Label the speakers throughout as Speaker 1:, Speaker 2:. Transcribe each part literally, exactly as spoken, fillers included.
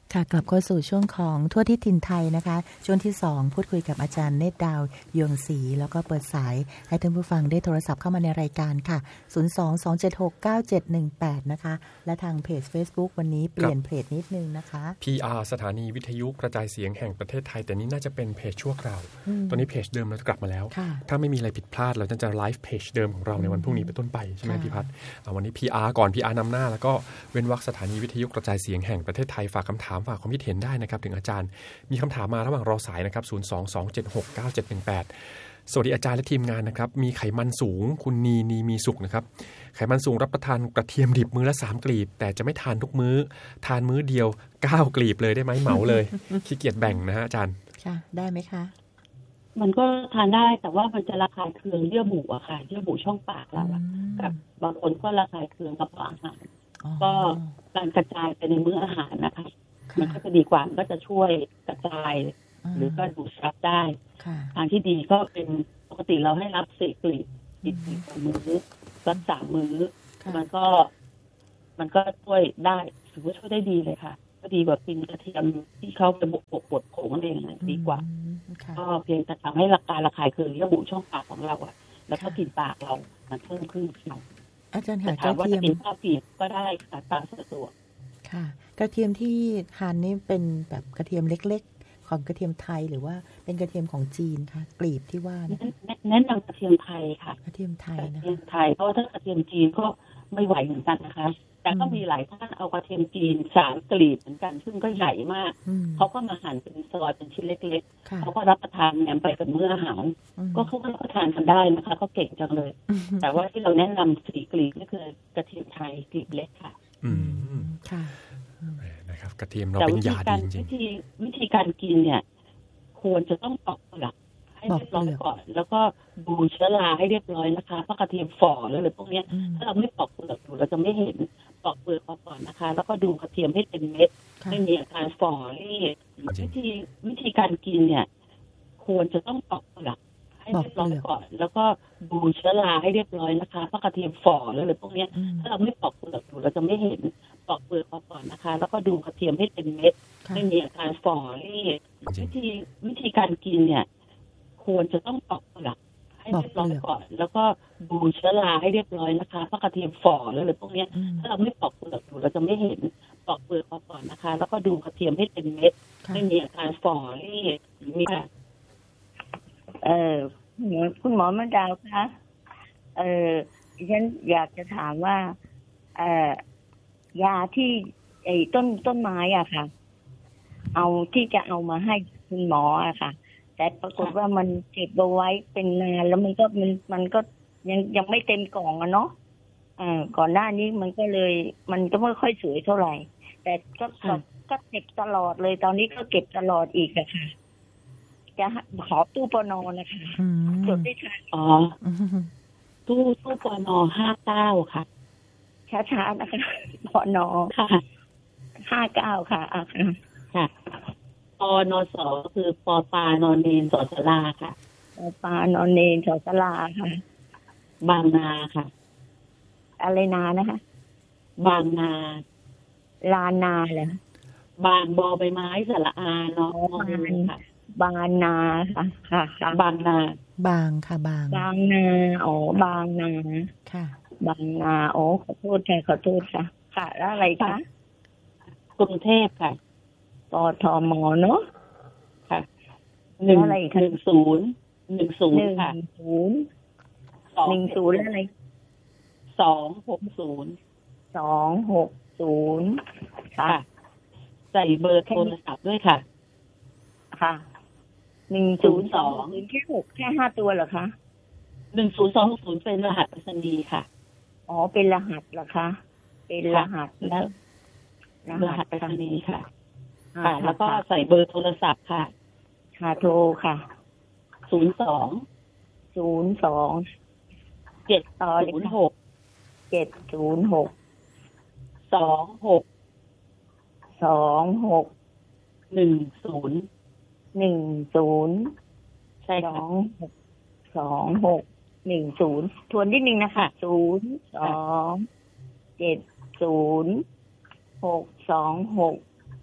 Speaker 1: ค่ะกลับเข้าสู่ช่วงของทั่วทิศถิ่นไทยนะคะช่วงที่สองพูดคุยกับอาจารย์เนตรดาวยวงศรีแล้วก็เปิดสายให้ท่านผู้ฟังได้โทรศัพท์เข้ามาในรายการค่ะศูนย์ สอง สอง เจ็ด หก เก้า เจ็ด หนึ่ง แปดนะคะและทางเพจ Facebook วันนี้เปลี่ยนเพจนิดนึงนะคะ พี
Speaker 2: อาร์ สถานีวิทยุกระจายเสียงแห่งประเทศไทยแต่นี้น่าจะเป็นเพจชั่วคราวตอนนี้เพจเดิมเรากลับมาแล้วถ้าไม่มีอะไรผิดพลาดเราจะไลฟ์เพจเดิมของเราในวันพรุ่งนี้เป็นต้นไปใช่ไหมพี่พัฒน์วันนี้ พี อาร์ ก่อน พี อาร์ นำหน้าแล้วก็เว้นวรรคสถานีวิทยุกระจายเสียงแห่งประเทศไทยฝากคำถามฝากความคิดเห็นได้นะครับถึงอาจารย์มีคำถามมาระหว่างรอสายนะครับศูนย์ สอง สอง เจ็ด หก เก้า เจ็ด หนึ่ง แปดสวัสดีอาจารย์และทีมงานนะครับมีไขมันสูงคุณนีนีมีสุขนะครับไขมันสูงรับประทานกระเทียมดิบมื้อละสามกลีบแต่จะไม่ทานทุกมื้อทานมื้อเดียวเก้ากลีบเลยได้ไหมเหมาเลย ขี้เกียจแบ่งนะฮะอาจารย์
Speaker 1: ค่ะได้ไหมคะ
Speaker 3: มันก็ทานได้แต่ว่ามันจะระคายเคืองเยื่อบุอะค่ะเยื่อบุช่องปากเรากับบางคนก็ระคายเคืองกระเพาะอาหารก็การกระจายไปในมื้ออาหารนะคะมันก็จะดีกว่าก็จะช่วยกระจายหรือก็ดูดซับได้ทางที่ดีก็เป็นปกติเราให้รับสี่กลีบติดต่อมื้อสักสามมื้อมันก็มันก็ช่วยได้ถือว่าช่วยได้ดีเลยค่ะก็ดีกว่ากินกระเทียมที่เขาจะบดบดผงอะไรอย่างเงี้ยดีกว่าก็เพียงแต่ทำให้ราคาระคายเคืองเยื่อบุช่องปากของเราอะแล้วก็กลิ่นปากเรามันเพิ่มขึ้นค่ะ
Speaker 1: อาจารย์ค่ะ
Speaker 3: กระเทียมกินข้าวปีก็ได้ค่ะตามสะดวก
Speaker 1: ค่ะกระเทียมที่ทานนี่เป็นแบบกระเทียมเล็กๆของกระเทียมไทยหรือว่าเป็นกระเทียมของจีนคะกลีบที่ว่า
Speaker 3: แนะนำกระเทียมไทยค่ะ
Speaker 1: กระเทียมไทยนะ
Speaker 3: กระเทียมไทยเพราะว่าถ้ากระเทียมจีนก็ไม่ไหวเหมือนกันนะคะแต่ก็มีหลายท่านเอากระเทียมจีนสามกลีบเหมือนกันซึ่งก็ใหญ่มากเขาก็มาหั่นเป็นซอยเป็นชิ้นเล็กๆเขาก็รับประทานแหนมไปกับมื้ออาหารก็เขาก็รับประทานกันได้นะคะก็เก่งจังเลยแต่ว่าที่เราแนะนำสี่กลีบก็คือกระเทียมไทยกลีบเล็กค่ะ
Speaker 2: อืมค่ะนะครับกระเทียมเราเป็นยาดีจริง
Speaker 3: วิธีวิธีการกินเนี่ยควรจะต้องปอกเปลือกให้เรียบร้อยก่อนแล้วก็ดูเชื้อราให้เรียบร้อยนะคะเพราะกระเทียมฝ่อหรืออะไรพวกนี้ถ้าเราไม่ปอกเปลือกดูเราจะไม่เห็นปอกเปลือกก่อนนะคะแล้วก็ดูกระเทียมให้เป็นเม็ดไม่มีอาการฝ่อนี่วิธีวิธีการกินเนี่ยควรจะต้องปอกเปลือกให้เรียบร้อยก่อนแล้วก็ดูเชื้อราให้เรียบร้อยนะคะเพราะกระเทียมฝ่อหรืออะไรพวกนี้ถ้าเราไม่ปอกเปลือกดูเราจะไม่เห็นปอกเปลือกก่อนนะคะแล้วก็ดูกระเทียมให้เป็นเม็ดไม่มีอาการฝ่อนี่วิธีวิธีการกินเนี่ยควรจะต้องปอกเปลือกให้เรียบร้อยก่อนแล้วก็ดูเชื้อราให้เรียบร้อยนะคะเพราะกระเทียมฝ่อหรืออะไรพวกนี้ถ้าเราไม่ปอกเปลือกดูเราจะไม่เห็นปอกเปลือกก่อนนะคะแล้วก็ดูกระเทียมให้เป็นเม็ดไม่มีอาการฝ่อนี่มีค่ะ
Speaker 4: เออคุณหมอมะดาวคะเออฉันอยากจะถามว่าเออยาที่ไอ้ต้นต้นไม้อ่ะค่ะเอาที่จะเอามาให้คุณหมออะค่ะแต่ปรากฏว่ามันเก็บเอาไว้เป็นนานแล้วมันก็มันมันก็ยังยังไม่เต็มกล่องอะเนาะอ่าก่อนหน้านี้มันก็เลยมันก็ไม่ค่อยสวยเท่าไหร่แต่ก็ก็เก็บตลอดเลยตอนนี้ก็เก็บตลอดอีกอะค่ะจะขอตู้ปนอนะคะจดได้ค่ะ
Speaker 3: อ๋อตู้ตู้ปนอห้าเก้าค่ะ
Speaker 4: ช้าๆนะคะปนอ
Speaker 3: ค่ะ
Speaker 4: ห้าเก้าค่ะอ่ะ
Speaker 3: ค่ะปนสคือปปานอนเนนสศลาค่ะ
Speaker 4: ปปานอนเนนสศลาค่ะ
Speaker 3: บางนาค่ะ
Speaker 4: อะไรนานะคะ
Speaker 3: บางนา
Speaker 4: ลานาเหรอบ
Speaker 3: างบอใบไม้สระอานอนค่ะ
Speaker 4: บางนาค่ะค่ะ
Speaker 3: บางนา
Speaker 1: บางค่ะบาง
Speaker 4: บางนาอ๋อบางนา
Speaker 1: ค่ะ
Speaker 4: บางนาโอ้ขอโทษค่ะขอโทษค่ะค่ะแล้วอะไรคะ
Speaker 3: กรุงเทพค่ะ
Speaker 4: กทมเนาะ
Speaker 3: ค่ะหนึ่งอะไรหนึ่งศูนย์หนึ่งศูนย์ค่ะ
Speaker 4: หนึ่งศูนย์หนึ่งศูนย์อะไร
Speaker 3: สองหกศูนย์
Speaker 4: สองหกศูนย์ค่ะ
Speaker 3: ใส่เบอร์โทรศัพท์ด้วยค่ะ
Speaker 4: ค่ะหนึ่งศูนย์สองแค่หกแค่ห้าตัวเหรอคะ
Speaker 3: หนึ่งศูนย์สองหกศูนย์เป็นรหัสไปรษณีย์ค่ะ
Speaker 4: อ๋อเป็นรหัสเหรอคะเป็นรหัส
Speaker 3: แล้วรหัสไปรษณีย์ค่ะค่ะแล้วก็ใส่เบอร์โทรศัพท์ค่ะ
Speaker 4: ค่ะโทรค่ะ
Speaker 3: ศูนย์สอง
Speaker 4: ศูนย์สอง
Speaker 3: เจ็ดศูนย์หก
Speaker 4: เจ็ดศูนย์หก
Speaker 3: สองหก
Speaker 4: สองหก
Speaker 3: หนึ่งศูนย์
Speaker 4: หนึ่งศูนย์
Speaker 3: ใช่
Speaker 4: สองหก สองหก หนึ่งศูนย์ทวนนิดนึงนะคะศูนย์สองเจ็ดศูนย์หกสองหก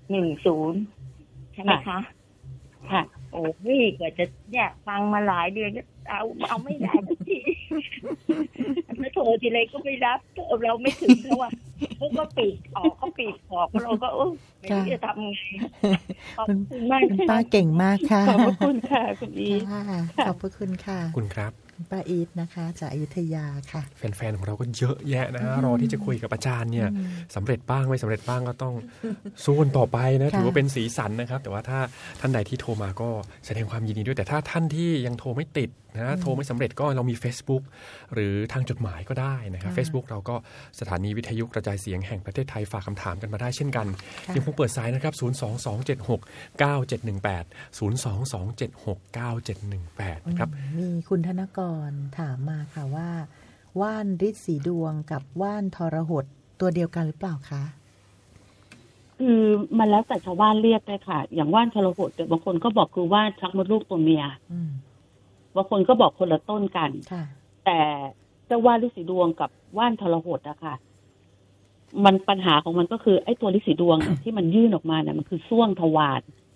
Speaker 4: หนึ่งศูนย์ใช่ไหมคะ
Speaker 3: ค่ะ
Speaker 4: โอ้ยกว่าจะเนี่ยฟังมาหลายเดือนก็เอาเอาไม่ได้สักทีถ้าโทรทีไรก็ไม่รับเราไม่ถึงเพราะว่าพวกก็ปิดออกก็ปิดออกเราก็เออไม่รู้จะทำไงขอบคุณมาก
Speaker 1: คุณป้าเก่งมากค่ะ
Speaker 3: ขอบคุณค่ะคุณอีท
Speaker 1: ขอบพระคุณค่ะ
Speaker 2: คุณครับ
Speaker 1: ป้าอีทนะคะจากอยุธยาค่ะ
Speaker 2: แฟนๆของเราก็เยอะแยะนะรอที่จะคุยกับอาจารย์เนี่ยสำเร็จบ้างไม่สำเร็จบ้างก็ต้องสู้กันต่อไปนะถือว่าเป็นสีสันนะครับแต่ว่าถ้าท่านใดที่โทรมาก็แสดงความยินดีด้วยแต่ถ้าท่านที่ยังโทรไม่ติดนะโทรไม่สำเร็จก็เรามี Facebook หรือทางจดหมายก็ได้นะครับ Facebook เราก็สถานีวิทยุกระจายเสียงแห่งประเทศไทยฝากคำถามกันมาได้เช่นกันยังคงเปิดสายนะครับศูนย์ สอง สอง เจ็ด หก เก้า เจ็ด หนึ่ง แปด ศูนย์ สอง สอง เจ็ด หก เก้า เจ็ด หนึ่ง แปดนะครับ
Speaker 1: มีคุณธนกรถามมาค่ะว่าว่านฤทธิ์สีดวงกับว่านทรหดตัวเดียวกันหรือเปล่าคะ
Speaker 3: คือมันแล้วแต่ชาวบ้านเรียกเลยค่ะอย่างว่านทรหดบางคนก็บอกคือว่านชักมดลูกตัวเมียบางคนก็บอกคนละต้นกันแต่เจ้าว่านฤทธิ์สีดวงกับว่านทรหดอะค่ะมันปัญหาของมันก็คือไอ้ตัวฤทธิ์สีดวง ที่มันยื่นออกมาเนี่ยมันคือส้วงทวาร